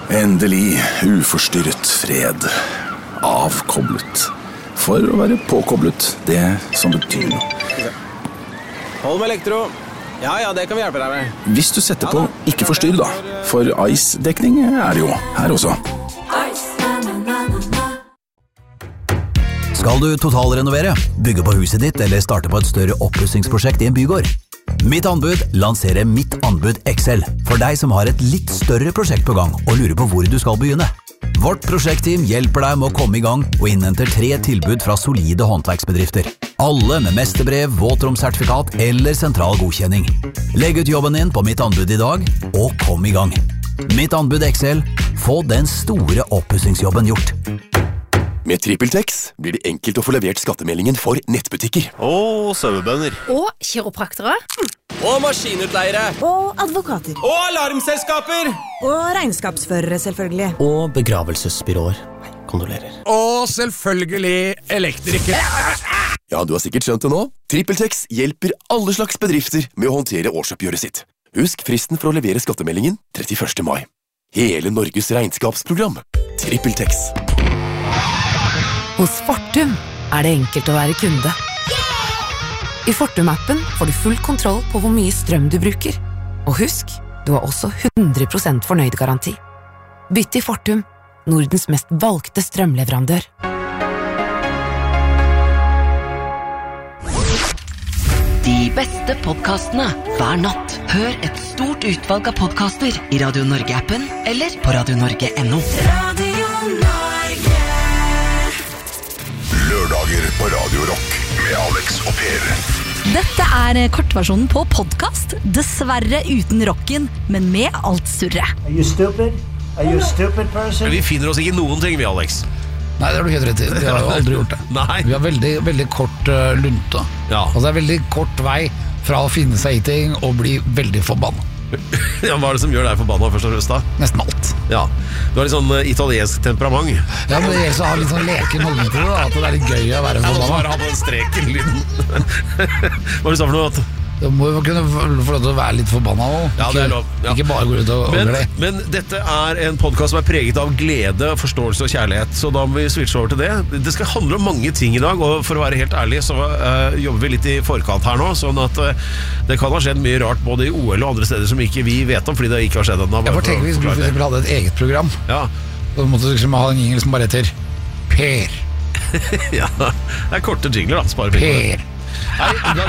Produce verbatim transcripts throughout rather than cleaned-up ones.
Endelig uforstyrret fred. Avkoblet. For å være påkoblet, det som betyr noe. Hold med elektro. Ja, ja, det kan vi hjelpe deg med. Hvis du setter på ikke forstyrr da, for Ice-dekning er det jo her også. Skal du totalrenovere, bygge på huset ditt eller starte på et større oppussingsprosjekt i en bygård? Mitt anbud lanserer Mitt anbud X L for deg som har et litt større prosjekt på gang og lurer på hvor du skal begynne. Vårt prosjektteam hjelper deg med å komme i gang og innhenter tre tilbud fra solide håndverksbedrifter. Alle med mesterbrev, våtromsertifikat eller sentral godkjenning. Legg ut jobben din på Mitt anbud i dag, og kom i gang. Mitt anbud X L. Få den store oppussingsjobben gjort. Med TrippelTex blir det enkelt å få levert skattemeldingen for nettbutikker. Og sauebønder. Og kiropraktere. Og maskinutleiere. Og advokater. Og alarmselskaper. Og regnskapsførere, selvfølgelig. Og begravelsesbyråer. Kondolerer. Og selvfølgelig elektrikere. Ja, du har sikkert skjønt det nå. TrippelTex hjelper alle slags bedrifter med å håndtere årsoppgjøret sitt. Husk fristen for å levere skattemeldingen trettiførste mai. Hele Norges regnskapsprogram. TrippelTex. Hos Fortum er det enkelt å være kunde. I Fortum-appen får du full kontroll på hvor mye strøm du bruker. Og husk, du har også hundre prosent fornøyd-garanti. Bytt til Fortum, Nordens mest valgte strømleverandør. De beste podcastene hver natt. Hør et stort utvalg av podcaster i Radio Norge-appen eller på radio norge punktum no. Radio Norge. Lørdager på Radio Rock med Alex og Per. Dette er kortversjonen på podcast. Dessverre uten rocken, men med alt surre. Are you stupid? Are you a stupid person? Vi finner oss ikke noen ting, vi, Alex. Nei, det har du helt rett i. Vi har jo aldri gjort det. Nei. Vi har veldig, veldig kort uh, lunte. Ja. Altså det er veldig kort vei fra å finne seg i ting og bli veldig forbannet. Ja, hva er det som gjør deg forbannet først og fremst da? Nesten alt. Ja, du har litt sånn uh, italiensk temperament. Ja, men det gjelder å ha litt sånn leken holdning til det, at det er litt gøy å være forbannet. Jeg må bare ha på den streken lyden. Hva er det du sa for noe? At du må jo kunne få lov til å være litt forbannet også. Ja, det er lov. Ja. Ikke bare gå ut og men, ångre. men dette er en podcast som er preget av glede, forståelse og kjærlighet. Så da må vi switche over til det. Det skal handle om mange ting i dag, og for å være helt ærlig så uh, jobber vi litt i forkant her nå, sånn at uh, det kan ha skjedd mye rart både i O L og andre steder som ikke vi vet om, fordi det ikke har skjedd ennå. Jeg får tenke hvis du for eksempel hadde et eget program. Ja. Så måtte du liksom ha en jingle som bare heter Per. Ja, det er korte jingler da, spare Per. Nei,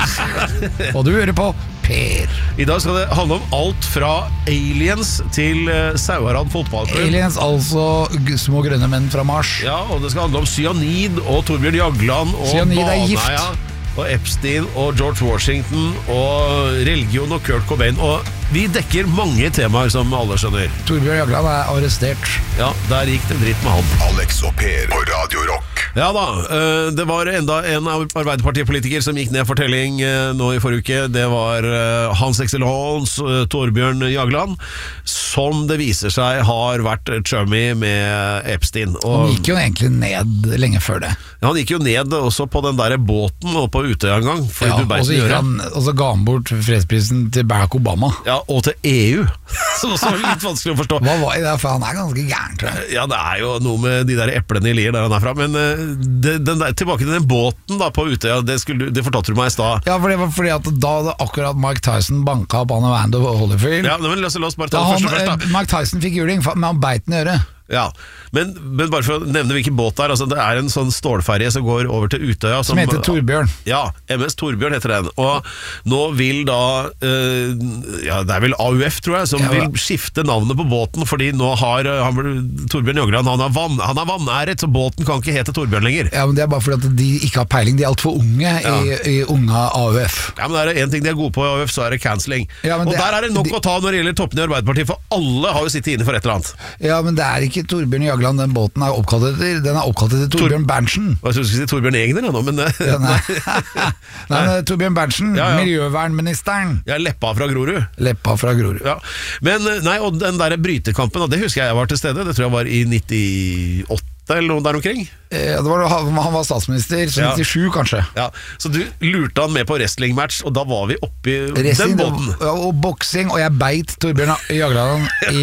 og du hører på Per. I dag skal det handle om alt fra aliens til uh, Sauherad fotballklubb. Aliens, altså små grønne menn fra Mars. Ja, og det skal handle om cyanid og Torbjørn Jagland og cyanid er gift. Baneheia og Epstein og George Washington og religion og Kurt Cobain. Og vi dekker mange temaer som alle skjønner. Torbjørn Jagland er arrestert. Ja, der gikk det dritt med han. Alex og Per på Radio Rock. Ja da, det var enda en Arbeiderpartipolitiker som gikk ned for telling nå i forrige uke. Det var Hans Excellence Torbjørn Jagland, som det viser seg har vært chummy med Epstein. Og han gikk jo egentlig ned lenge før det. Ja, han gikk jo ned også på den der båten og på Utøya en gang. Ja, og så gikk han, og så ga han bort fredsprisen til Barack Obama. Ja, og til E U. Så det var litt vanskelig å forstå. Hva var det? For han er ganske gæren, tror jeg. Ja, det er jo noe med de der eplene i Lier der han er fra, men det, den der, tilbake til den båten da på Utøya, det, skulle, det fortalte du meg i stad. Ja, for det var fordi at da hadde akkurat Mike Tyson banka opp han Evander Holyfield. Ja, men la oss, la oss bare ta da det han, først, først da. Mike Tyson fikk juling, men han beit den i øret. Ja, men, men bare for å nevne hvilken båt det er, altså det er en sånn stålferje som går over til Utøya Som, som heter Torbjørn. Ja, M S Torbjørn heter den. Og nå vil da uh, ja, det er vel A U F, tror jeg, som ja, vil skifte navnet på båten, fordi nå har han, Torbjørn Jagland, han har, vann, han har vannæret, så båten kan ikke hete Torbjørn lenger. Ja, men det er bare fordi at de ikke har peiling, de er alt for unge ja. i, i unge A U F. Ja, men er det en ting de er gode på i A U F, så er det cancelling. Ja, og der er, er det nok de, å ta når det gjelder toppen i Arbeiderpartiet, for alle har jo sittet inne for et eller annet. Ja, men det er ikke Torbjørn Jagland. Den båten er oppkalt etter, den er oppkalt etter Torbjørn Berntsen. Hva tror du skulle si Torbjørn Egner nå, men ja, nei. nei, men Torbjørn Berntsen, ja, ja. Miljøvernministeren. Ja, Leppa fra Grorud. Leppa fra Grorud. Ja. Men nei, og den der brytekampen, det husker jeg jeg var til stede, det tror jeg var i nittiåtte eller noe der omkring. Ja, det var, han var statsminister, så ja. nittisju kanskje. Ja, så du lurte han med på wrestlingmatch, og da var vi oppe i Wrestling, den båten. Og, og boksing, og jeg beit Torbjørn Jagland i